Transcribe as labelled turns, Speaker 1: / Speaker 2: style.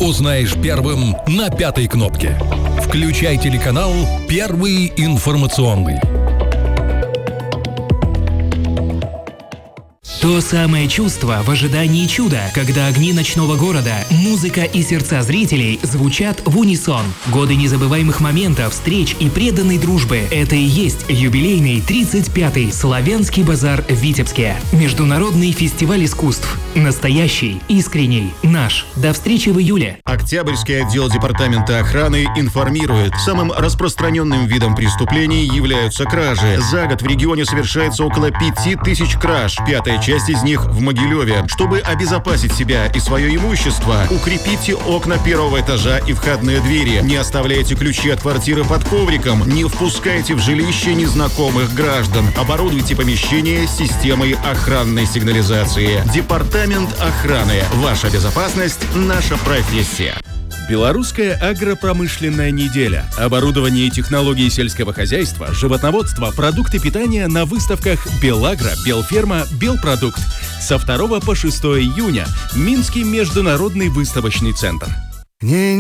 Speaker 1: узнаешь первым на пятой кнопке. Включай телеканал «Первый информационный».
Speaker 2: То самое чувство в ожидании чуда, когда огни ночного города, музыка и сердца зрителей звучат в унисон. Годы незабываемых моментов, встреч и преданной дружбы – это и есть юбилейный 35-й Славянский базар в Витебске. Международный фестиваль искусств. Настоящий, искренний, наш. До встречи в июле.
Speaker 3: Октябрьский отдел департамента охраны информирует. Самым распространенным видом преступлений являются кражи. За год в регионе совершается около 5000 краж. Пятая часть из них в Могилеве. Чтобы обезопасить себя и свое имущество, укрепите окна первого этажа и входные двери. Не оставляйте ключи от квартиры под ковриком. Не впускайте в жилище незнакомых граждан. Оборудуйте помещение системой охранной сигнализации. Департамент охраны. Ваша безопасность – наша профессия.
Speaker 4: Белорусская агропромышленная неделя. Оборудование и технологии сельского хозяйства, животноводство, продукты питания на выставках «Белагро», «Белферма», «Белпродукт». Со 2 по 6 июня. Минский международный выставочный центр.